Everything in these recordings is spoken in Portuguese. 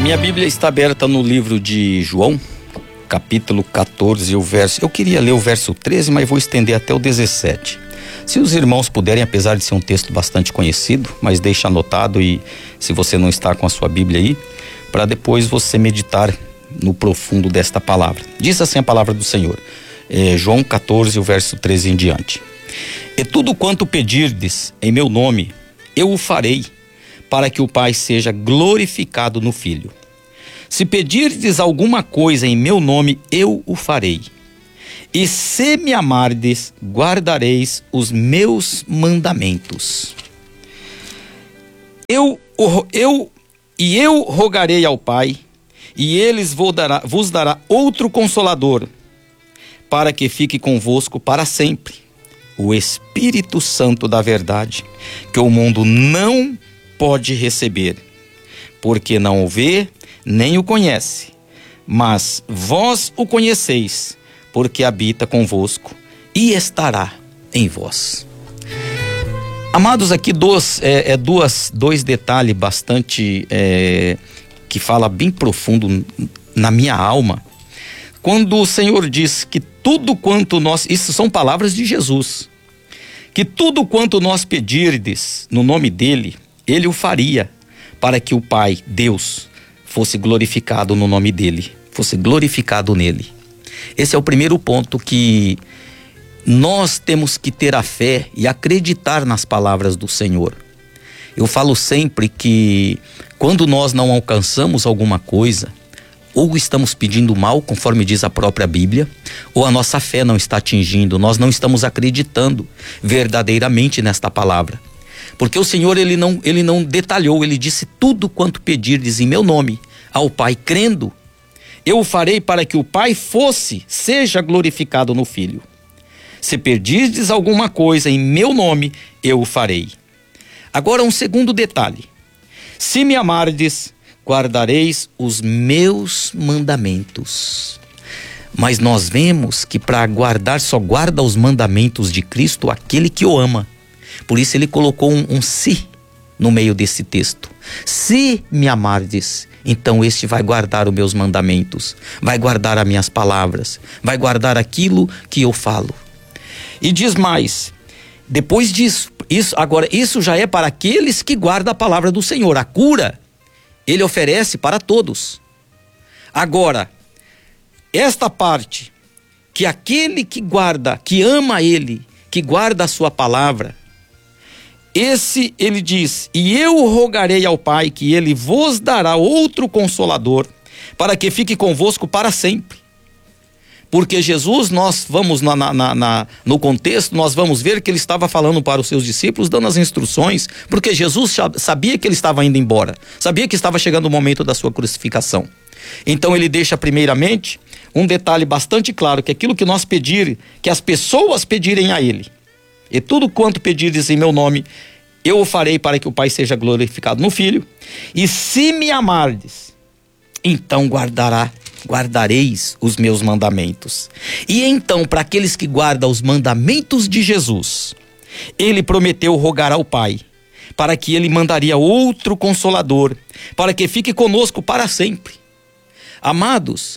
Minha Bíblia está aberta no livro de João, capítulo 14, o verso... Eu queria ler o verso 13, mas vou estender até o 17. Se os irmãos puderem, apesar de ser um texto bastante conhecido, mas deixa anotado, e se você não está com a sua Bíblia aí, para depois você meditar no profundo desta palavra. Diz assim a palavra do Senhor, João 14, o verso 13 em diante. E tudo quanto pedirdes em meu nome, eu o farei, para que o Pai seja glorificado no Filho. Se pedirdes alguma coisa em meu nome, eu o farei. E se me amardes, guardareis os meus mandamentos. Eu rogarei ao Pai, e ele vos dará outro Consolador, para que fique convosco para sempre, o Espírito Santo da verdade, que o mundo não pode receber, porque não o vê, nem o conhece, mas vós o conheceis, porque habita convosco e estará em vós. Amados, aqui dois detalhes bastante que fala bem profundo na minha alma. Quando o Senhor diz que tudo quanto nós, isso são palavras de Jesus, que tudo quanto nós pedirdes no nome dele, ele o faria, para que o Pai, Deus, fosse glorificado no nome dele, fosse glorificado nele. Esse é o primeiro ponto, que nós temos que ter a fé e acreditar nas palavras do Senhor. Eu falo sempre que quando nós não alcançamos alguma coisa, ou estamos pedindo mal, conforme diz a própria Bíblia, ou a nossa fé não está atingindo, nós não estamos acreditando verdadeiramente nesta palavra. Porque o Senhor, ele não detalhou, ele disse: tudo quanto pedirdes em meu nome ao Pai, crendo, eu o farei, para que o Pai seja glorificado no Filho. Se pedirdes alguma coisa em meu nome, eu o farei. Agora, um segundo detalhe: se me amardes, guardareis os meus mandamentos. Mas nós vemos que para guardar, só guarda os mandamentos de Cristo aquele que o ama. Por isso ele colocou um se no meio desse texto. Se me amardes, então este vai guardar os meus mandamentos, vai guardar as minhas palavras, vai guardar aquilo que eu falo. E diz mais, depois disso, isso já é para aqueles que guardam a palavra do Senhor. A cura ele oferece para todos. Agora, esta parte, que aquele que guarda, que ama ele, que guarda a sua palavra, esse ele diz: e eu rogarei ao Pai, que ele vos dará outro Consolador, para que fique convosco para sempre. Porque Jesus, nós vamos no contexto, nós vamos ver que ele estava falando para os seus discípulos, dando as instruções, porque Jesus sabia que ele estava indo embora, sabia que estava chegando o momento da sua crucificação. Então ele deixa primeiramente um detalhe bastante claro, que aquilo que nós pedirem, que as pessoas pedirem a ele, e tudo quanto pedirdes em meu nome, eu o farei, para que o Pai seja glorificado no Filho. E se me amardes, então guardareis os meus mandamentos. E então, para aqueles que guardam os mandamentos de Jesus, ele prometeu rogar ao Pai, para que ele mandaria outro Consolador, para que fique conosco para sempre. Amados,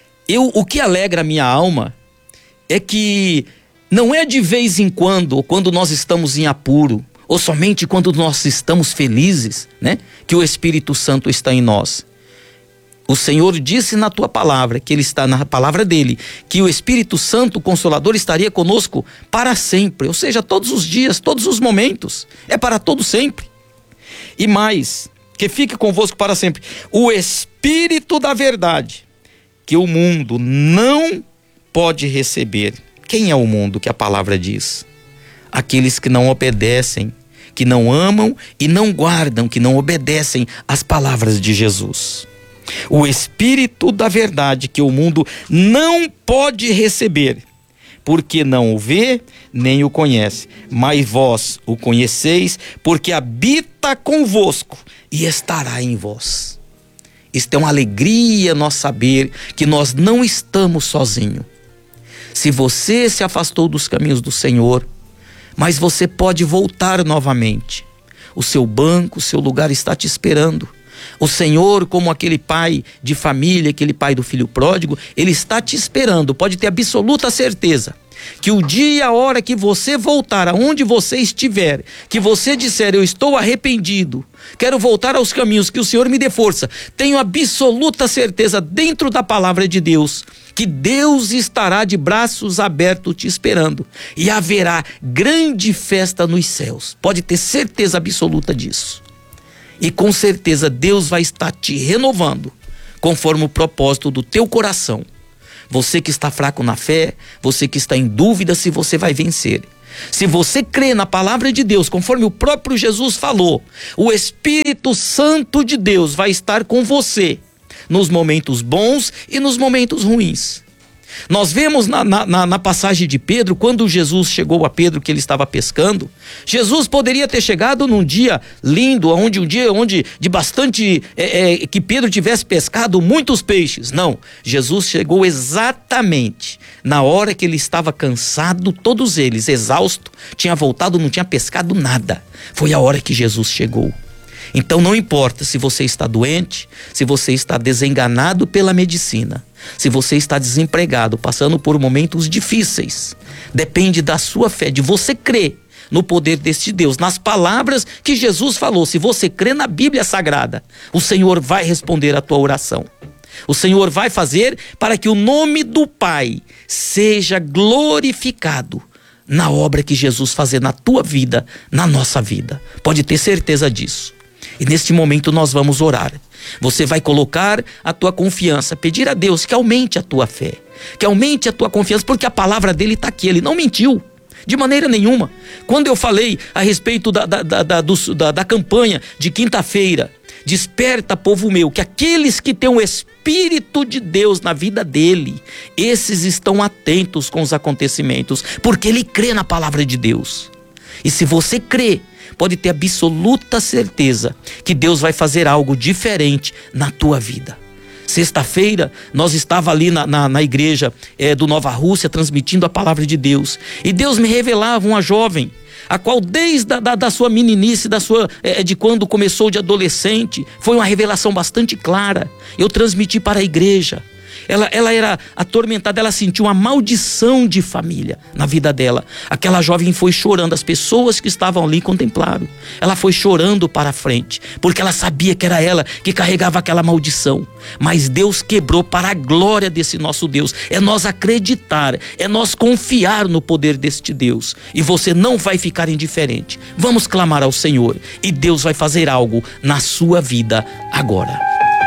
o que alegra a minha alma é que não é de vez em quando, ou quando nós estamos em apuro, ou somente quando nós estamos felizes, né, que o Espírito Santo está em nós. O Senhor disse na tua palavra, que ele está na palavra dele, que o Espírito Santo, o Consolador, estaria conosco para sempre, ou seja, todos os dias, todos os momentos, é para todo sempre. E mais, que fique convosco para sempre o Espírito da verdade, que o mundo não pode receber. Quem é o mundo que a palavra diz? Aqueles que não obedecem, que não amam e não guardam, que não obedecem às palavras de Jesus. O Espírito da verdade, que o mundo não pode receber, porque não o vê nem o conhece, mas vós o conheceis, porque habita convosco e estará em vós. Isto é uma alegria nós saber que nós não estamos sozinhos. Se você se afastou dos caminhos do Senhor, mas você pode voltar novamente. O seu banco, o seu lugar está te esperando, O Senhor, como aquele pai de família, aquele pai do filho pródigo, Ele está te esperando, pode ter absoluta certeza, que o dia e a hora que você voltar aonde você estiver, que você disser, eu estou arrependido, quero voltar aos caminhos, que o Senhor me dê força, tenho absoluta certeza dentro da palavra de Deus, que Deus estará de braços abertos te esperando, e haverá grande festa nos céus, pode ter certeza absoluta disso. E com certeza Deus vai estar te renovando, conforme o propósito do teu coração. Você que está fraco na fé, você que está em dúvida se você vai vencer. Se você crê na palavra de Deus, conforme o próprio Jesus falou, o Espírito Santo de Deus vai estar com você nos momentos bons e nos momentos ruins. Nós vemos na passagem de Pedro, quando Jesus chegou a Pedro que ele estava pescando, Jesus poderia ter chegado num dia lindo, onde de bastante, que Pedro tivesse pescado muitos peixes. Não, Jesus chegou exatamente na hora que ele estava cansado, todos eles, exausto, tinha voltado, não tinha pescado nada. Foi a hora que Jesus chegou. Então não importa se você está doente, se você está desenganado pela medicina, se você está desempregado, passando por momentos difíceis, depende da sua fé, de você crer no poder deste Deus, nas palavras que Jesus falou. Se você crê na Bíblia Sagrada, o Senhor vai responder a tua oração. O Senhor vai fazer para que o nome do Pai seja glorificado na obra que Jesus fazer na tua vida, na nossa vida. Pode ter certeza disso. E neste momento nós vamos orar. Você vai colocar a tua confiança, pedir a Deus que aumente a tua fé, que aumente a tua confiança, porque a palavra dele está aqui, ele não mentiu, de maneira nenhuma. Quando eu falei a respeito da campanha de quinta-feira, desperta, povo meu, que aqueles que têm o Espírito de Deus na vida dele, esses estão atentos com os acontecimentos, porque ele crê na palavra de Deus. E se você crê, pode ter absoluta certeza que Deus vai fazer algo diferente na tua vida. Sexta-feira, nós estávamos ali na igreja do Nova Rússia, transmitindo a palavra de Deus. E Deus me revelava uma jovem, a qual desde da sua meninice, de quando começou de adolescente, foi uma revelação bastante clara. Eu transmiti para a igreja. Ela era atormentada, ela sentiu uma maldição de família na vida dela. Aquela jovem foi chorando, as pessoas que estavam ali contemplaram. Ela foi chorando para a frente, porque ela sabia que era ela que carregava aquela maldição. Mas Deus quebrou para a glória desse nosso Deus. É nós acreditar, é nós confiar no poder deste Deus. E você não vai ficar indiferente. Vamos clamar ao Senhor e Deus vai fazer algo na sua vida agora.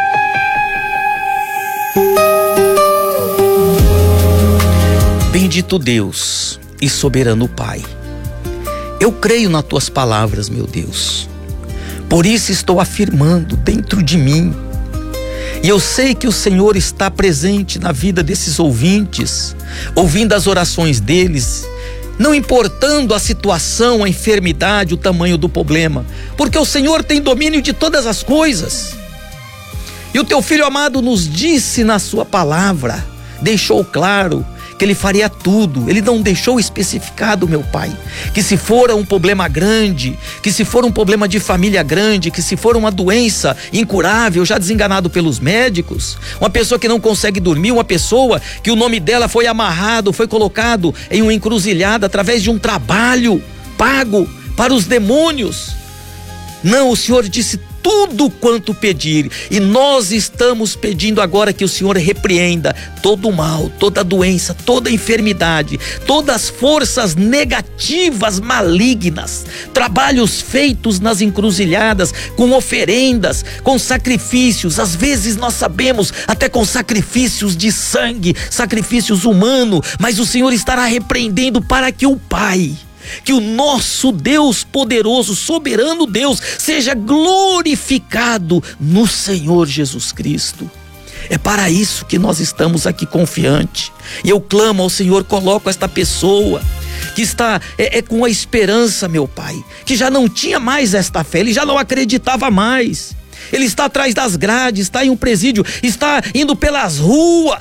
Bendito Deus e soberano Pai, eu creio nas tuas palavras, meu Deus, por isso estou afirmando dentro de mim, e eu sei que o Senhor está presente na vida desses ouvintes, ouvindo as orações deles, não importando a situação, a enfermidade, o tamanho do problema, porque o Senhor tem domínio de todas as coisas. E o teu Filho amado nos disse na sua palavra, deixou claro que ele faria tudo. Ele não deixou especificado, meu Pai, que se for um problema grande, que se for um problema de família grande, que se for uma doença incurável, já desenganado pelos médicos, uma pessoa que não consegue dormir, uma pessoa que o nome dela foi amarrado, foi colocado em uma encruzilhada através de um trabalho pago para os demônios. Não, o Senhor disse tudo quanto pedir, e nós estamos pedindo agora que o Senhor repreenda todo o mal, toda doença, toda enfermidade, todas as forças negativas, malignas, trabalhos feitos nas encruzilhadas, com oferendas, com sacrifícios, às vezes nós sabemos, até com sacrifícios de sangue, sacrifícios humanos, mas o Senhor estará repreendendo para que o Pai, que o nosso Deus poderoso, soberano Deus, seja glorificado no Senhor Jesus Cristo. É para isso que nós estamos aqui confiantes. E eu clamo ao Senhor, coloco esta pessoa que está com a esperança, meu Pai, que já não tinha mais esta fé, ele já não acreditava mais. Ele está atrás das grades, está em um presídio, está indo pelas ruas,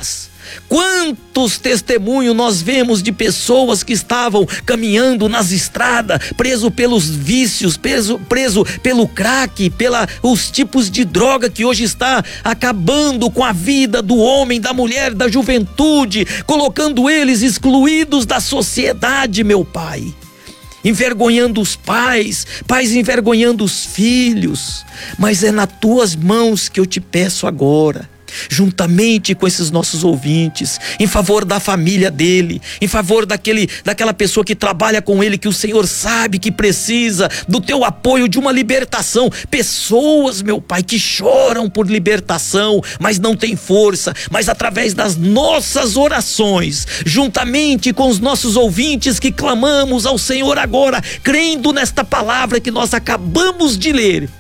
Quantos testemunhos nós vemos de pessoas que estavam caminhando nas estradas, preso pelos vícios, preso pelo crack, os tipos de droga que hoje está acabando com a vida do homem, da mulher, da juventude, colocando eles excluídos da sociedade, meu Pai. Envergonhando os pais envergonhando os filhos. Mas é nas tuas mãos que eu te peço agora, juntamente com esses nossos ouvintes, em favor da família dele, em favor daquela pessoa que trabalha com ele, que o Senhor sabe que precisa do teu apoio, de uma libertação. Pessoas, meu Pai, que choram por libertação, mas não têm força, mas através das nossas orações, juntamente com os nossos ouvintes que clamamos ao Senhor agora, crendo nesta palavra que nós acabamos de ler,